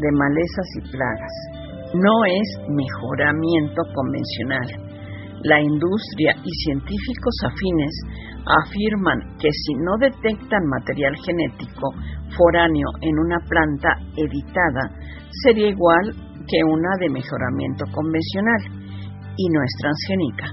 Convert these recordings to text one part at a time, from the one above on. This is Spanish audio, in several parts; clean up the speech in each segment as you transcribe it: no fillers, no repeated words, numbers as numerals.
de malezas y plagas. No es mejoramiento convencional. La industria y científicos afines afirman que si no detectan material genético foráneo en una planta editada, sería igual que una de mejoramiento convencional y no es transgénica.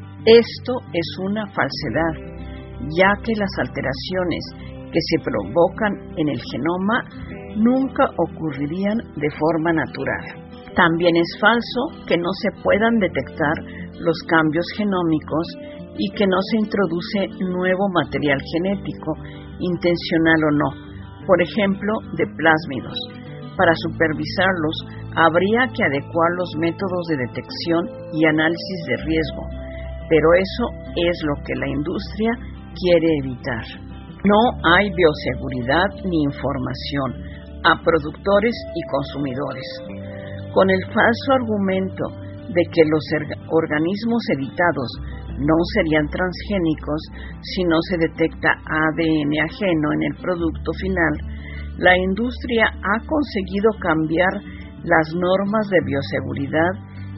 Esto es una falsedad, ya que las alteraciones que se provocan en el genoma nunca ocurrirían de forma natural. También es falso que no se puedan detectar los cambios genómicos y que no se introduce nuevo material genético, intencional o no, por ejemplo, de plásmidos. Para supervisarlos, habría que adecuar los métodos de detección y análisis de riesgo, pero eso es lo que la industria quiere evitar. No hay bioseguridad ni información a productores y consumidores. Con el falso argumento de que los organismos editados no serían transgénicos si no se detecta ADN ajeno en el producto final, la industria ha conseguido cambiar las normas de bioseguridad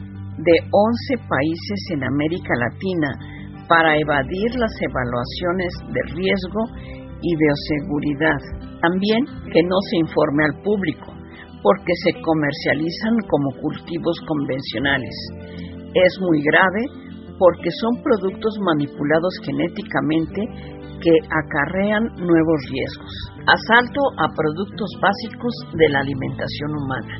de 11 países en América Latina para evadir las evaluaciones de riesgo y bioseguridad. También que no se informe al público, porque se comercializan como cultivos convencionales. Es muy grave porque son productos manipulados genéticamente que acarrean nuevos riesgos. Asalto a productos básicos de la alimentación humana.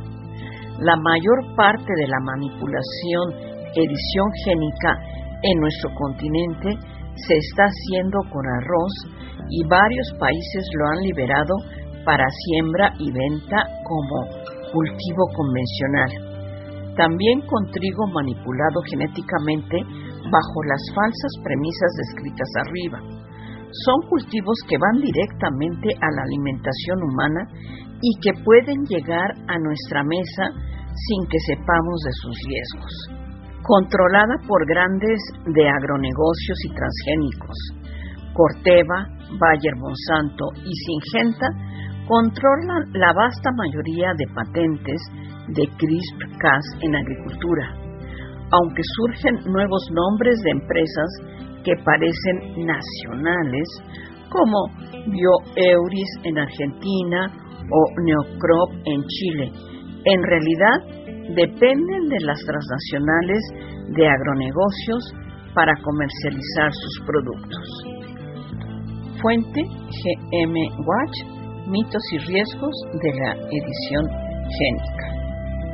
La mayor parte de la manipulación, edición génica en nuestro continente se está haciendo con arroz y varios países lo han liberado para siembra y venta como cultivo convencional. También con trigo manipulado genéticamente bajo las falsas premisas descritas arriba. Son cultivos que van directamente a la alimentación humana y que pueden llegar a nuestra mesa sin que sepamos de sus riesgos. Controlada por grandes de agronegocios y transgénicos, Corteva, Bayer Monsanto y Syngenta controlan la vasta mayoría de patentes de CRISPR-Cas en agricultura, aunque surgen nuevos nombres de empresas que parecen nacionales, como BioEuris en Argentina o Neocrop en Chile. En realidad, dependen de las transnacionales de agronegocios para comercializar sus productos. Fuente: GM Watch, mitos y riesgos de la edición génica.